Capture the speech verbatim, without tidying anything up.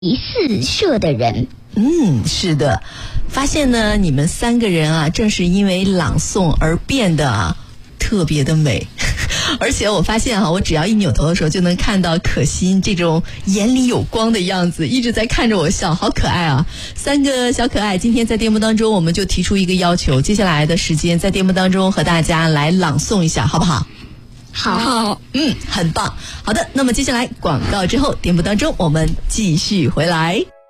四射的人。 嗯，是的，发现呢，你们三个人啊，正是因为朗诵而变得啊特别的美。而且我发现哈、啊，我只要一扭头的时候，就能看到可心这种眼里有光的样子，一直在看着我笑，好可爱啊！三个小可爱，今天在节目当中，我们就提出一个要求，接下来的时间在节目当中和大家来朗诵一下，好不好？ 好，好， 嗯，很棒。好的，那么接下来广告之后，节目当中我们继续回来。